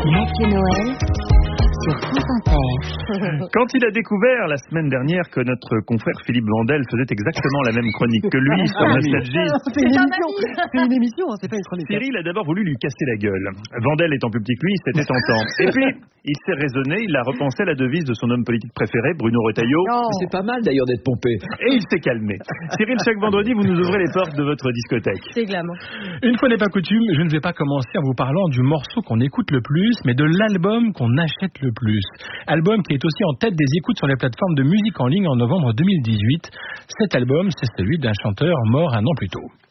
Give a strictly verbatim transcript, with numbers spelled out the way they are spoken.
Mathieu Noël sur France Inter. Quand il a découvert la semaine dernière que notre confrère Philippe Vandel faisait exactement la même chronique que lui sur Nostalgie, c'est une émission, c'est une émission, hein, c'est pas une chronique. Cyril a d'abord voulu lui casser la gueule. Vandel étant plus petit que lui, c'était tentant. Et puis, il s'est raisonné, il a repensé à la devise de son homme politique préféré, Bruno Retailleau. Oh. C'est pas mal d'ailleurs d'être pompé. Et il s'est calmé. Cyril, chaque vendredi, vous nous ouvrez les portes de votre discothèque. C'est glamour. Une fois n'est pas coutume, je ne vais pas commencer en vous parlant du morceau qu'on écoute le plus, mais de l'album qu'on achète le plus. Album qui est aussi en tête des écoutes sur les plateformes de musique en ligne en novembre deux mille dix-huit. Cet album, c'est celui d'un chanteur mort un an plus tôt.